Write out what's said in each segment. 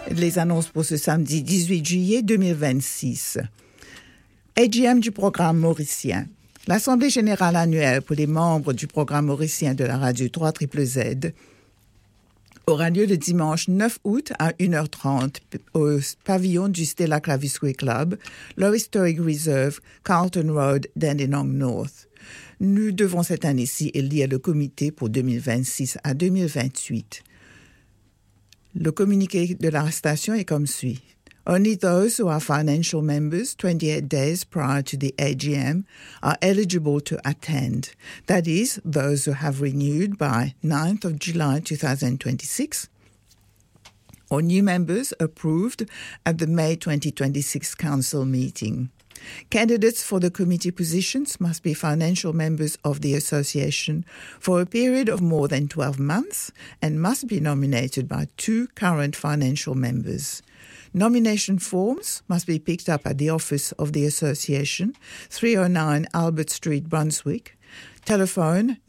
Les annonces pour ce samedi 18 juillet 2026. AGM du programme mauricien. L'Assemblée générale annuelle pour les membres du programme mauricien de la radio 3ZZZ aura lieu le dimanche 9 août à 1h30 au pavillon du Stella Clavisque Club, Low Historic Reserve, Carlton Road, Dandenong North. Nous devons cette année-ci élire le comité pour 2026 à 2028. Le communiqué de la station est comme suit. Only those who are financial members 28 days prior to the AGM are eligible to attend. That is, those who have renewed by 9th of July 2026 or new members approved at the May 2026 Council meeting. Candidates for the committee positions must be financial members of the association for a period of more than 12 months and must be nominated by 2 current financial members. Nomination forms must be picked up at the office of the association, 309 Albert Street, Brunswick. Telephone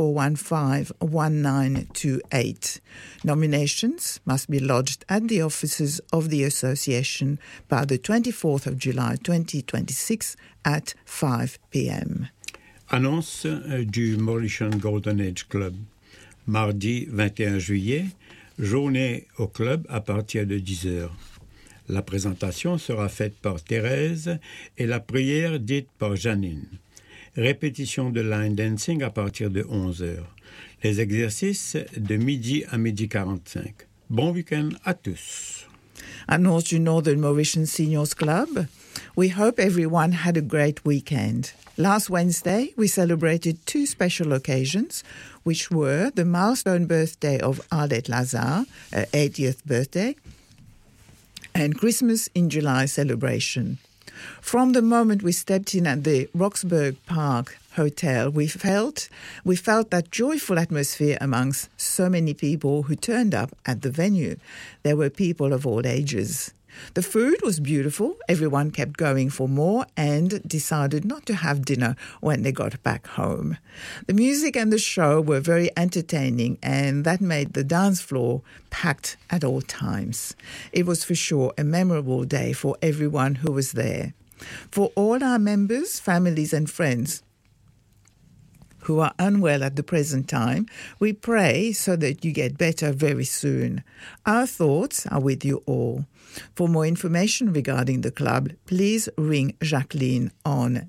9415-1928. Nominations must be lodged at the offices of the association by the 24th of July 2026 at 5 p.m. Annonce du Mauritian Golden Age Club. Mardi 21 juillet, journée au club à partir de 10h. La présentation sera faite par Thérèse et la prière dite par Janine. Répétition de line dancing à partir de 11h. Les exercices de midi à midi 45. Bon week-end à tous. Annonce du Northern Mauritian Seniors Club. We hope everyone had a great weekend. Last Wednesday, we celebrated 2 special occasions, which were the milestone birthday of Arlette Lazare, her 80th birthday, and Christmas in July celebration. From the moment we stepped in at the Roxburgh Park Hotel, we felt that joyful atmosphere amongst so many people who turned up at the venue. There were people of all ages. The food was beautiful. Everyone kept going for more and decided not to have dinner when they got back home. The music and the show were very entertaining, and that made the dance floor packed at all times. It was for sure a memorable day for everyone who was there. For all our members, families and friends who are unwell at the present time, we pray so that you get better very soon. Our thoughts are with you all. For more information regarding the club, please ring Jacqueline on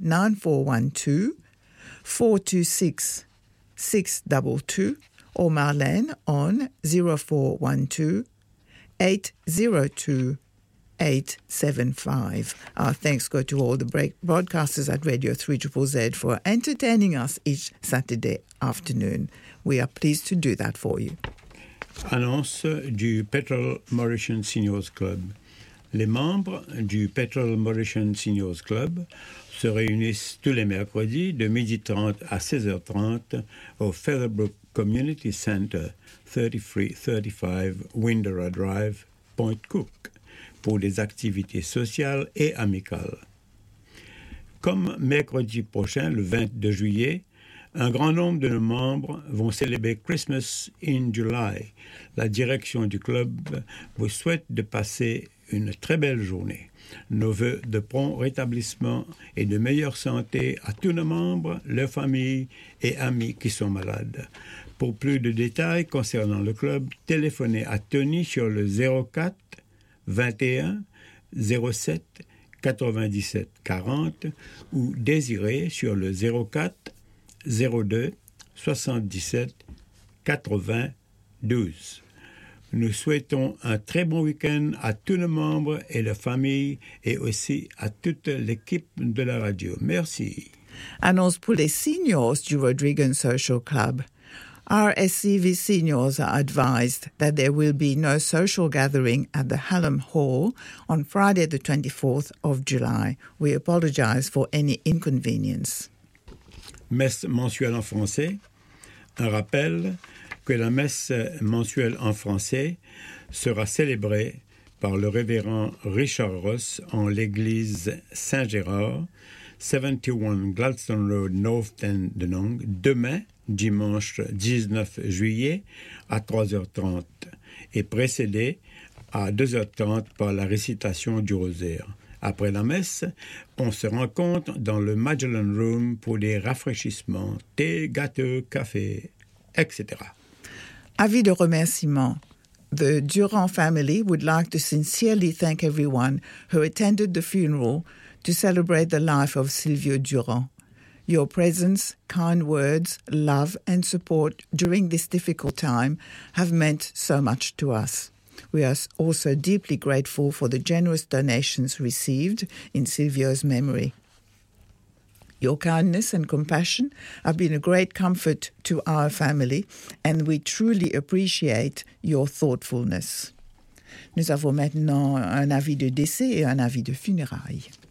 9412-426-622 or Marlène on 0412-802-875. Our thanks go to all the broadcasters at Radio 3ZZZ for entertaining us each Saturday afternoon. We are pleased to do that for you. Annonce du Petrol Mauritian Seniors Club. Les membres du Petrol Mauritian Seniors Club se réunissent tous les mercredis de 12h30 à 16h30 au Featherbrook Community Center, 3335 Winderah Drive, Point Cook, pour des activités sociales et amicales. Comme mercredi prochain, le 22 juillet, un grand nombre de nos membres vont célébrer Christmas in July. La direction du club vous souhaite de passer une très belle journée. Nos vœux de prompt rétablissement et de meilleure santé à tous nos membres, leurs familles et amis qui sont malades. Pour plus de détails concernant le club, téléphonez à Tony sur le 04 21 07 97 40 ou Désiré sur le 04 02 77 80 12. Nous souhaitons un très bon week-end à tous nos membres et leurs familles et aussi à toute l'équipe de la radio. Merci. Annonce pour les seniors du Rodrigan Social Club. Our SCV seniors are advised that there will be no social gathering at the Hallam Hall on Friday the 24th of July. We apologize for any inconvenience. Messe mensuelle en français. Un rappel que la messe mensuelle en français sera célébrée par le révérend Richard Ross en l'église Saint-Gérard, 71 Gladstone Road, North Dandenong, demain, dimanche 19 juillet, à 3h30, et précédée à 2h30 par la récitation du rosaire. Après la messe, on se rencontre dans le Magellan Room pour des rafraîchissements, thé, gâteaux, café, etc. Avis de remerciement. The Durand family would like to sincerely thank everyone who attended the funeral to celebrate the life of Silvio Durand. Your presence, kind words, love and support during this difficult time have meant so much to us. We are also deeply grateful for the generous donations received in Silvio's memory. Your kindness and compassion have been a great comfort to our family, and we truly appreciate your thoughtfulness. Nous avons maintenant un avis de décès et un avis de funérailles.